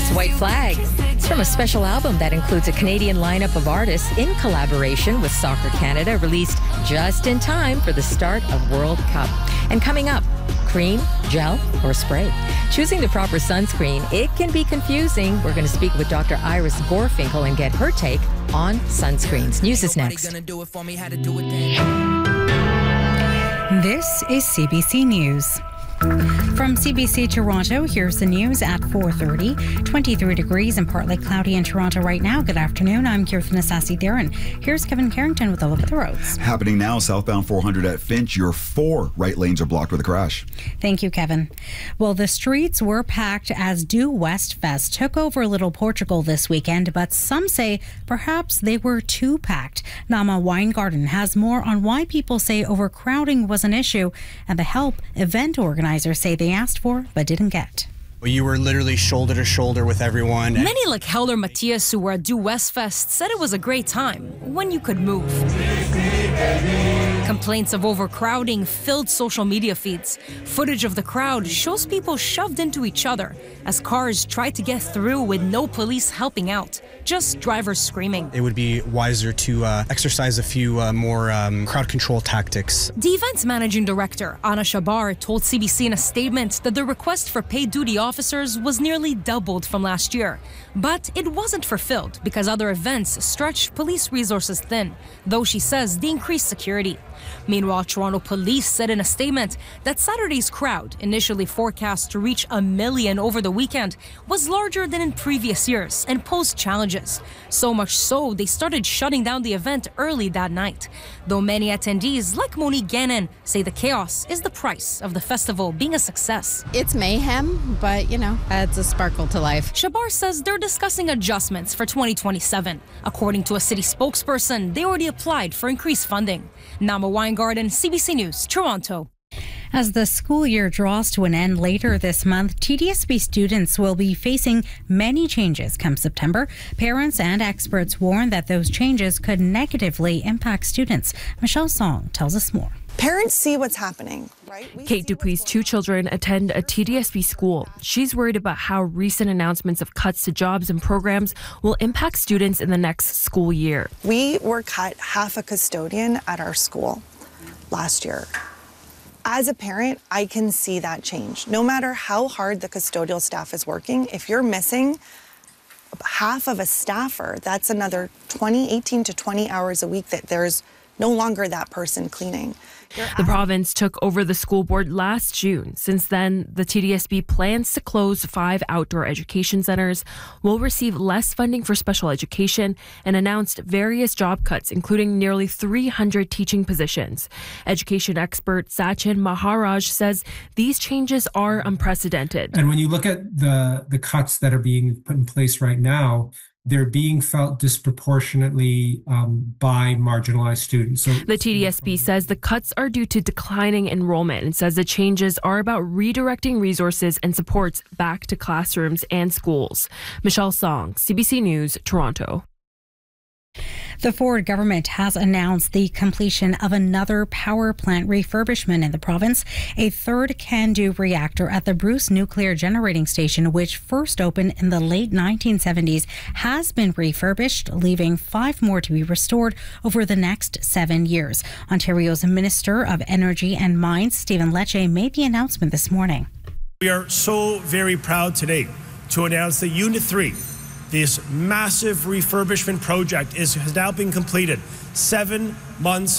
White Flag. It's from a special album that includes a Canadian lineup of artists in collaboration with Soccer Canada, released just in time for the start of World Cup. And coming up, cream, gel, or spray. Choosing the proper sunscreen, it can be confusing. We're going to speak with Dr. Iris Gorfinkel and get her take on sunscreens. News is next. This is CBC News. From CBC Toronto, here's the news at 4:30. 23 degrees and partly cloudy in Toronto right now. Good afternoon. I'm Kirsten Asasi-Theron. Here's Kevin Carrington with a look at the roads. Happening now, southbound 400 at Finch. Your 4 right lanes are blocked with a crash. Thank you, Kevin. Well, the streets were packed as Due West Fest took over Little Portugal this weekend, but some say perhaps they were too packed. Nama Weingarten has more on why people say overcrowding was an issue and the help event organizers say they asked for but didn't get. You were literally shoulder to shoulder with everyone. Many like Helder Matthias who were at Due West Fest said it was a great time when you could move. Complaints of overcrowding filled social media feeds. Footage of the crowd shows people shoved into each other as cars tried to get through with no police helping out, just drivers screaming. It would be wiser to exercise a few more crowd control tactics. The event's managing director, Anna Shabar, told CBC in a statement that the request for paid duty officers was nearly doubled from last year. But it wasn't fulfilled because other events stretched police resources thin, though she says they increased security. Meanwhile, Toronto police said in a statement that Saturday's crowd, initially forecast to reach 1 million over the weekend, was larger than in previous years and posed challenges. So much so, they started shutting down the event early that night. Though many attendees, like Monique Gannon, say the chaos is the price of the festival being a success. It's mayhem, but, adds a sparkle to life. Shabar says they're discussing adjustments for 2027. According to a city spokesperson, they already applied for increased funding. Nama Weingarten, CBC News, Toronto. As the school year draws to an end later this month, TDSB students will be facing many changes come September. Parents and experts warn that those changes could negatively impact students. Michelle Song tells us more. Parents see what's happening, right? Kate Dupuis' 2 children attend a TDSB school. She's worried about how recent announcements of cuts to jobs and programs will impact students in the next school year. We were cut half a custodian at our school last year. As a parent, I can see that change. No matter how hard the custodial staff is working, if you're missing half of a staffer, that's another 18 to 20 hours a week that there's no longer that person cleaning. The province took over the school board last June. Since then, the TDSB plans to close 5 outdoor education centers, will receive less funding for special education, and announced various job cuts, including nearly 300 teaching positions. Education expert Sachin Maharaj says these changes are unprecedented. And when you look at the cuts that are being put in place right now, they're being felt disproportionately by marginalized students. So the TDSB says the cuts are due to declining enrollment and says the changes are about redirecting resources and supports back to classrooms and schools. Michelle Song, CBC News, Toronto. The Ford government has announced the completion of another power plant refurbishment in the province. A third CANDU reactor at the Bruce Nuclear Generating Station, which first opened in the late 1970s, has been refurbished, leaving 5 more to be restored over the next 7 years. Ontario's Minister of Energy and Mines, Stephen Lecce, made the announcement this morning. We are so very proud today to announce that Unit 3, this massive refurbishment project, has now been completed 7 months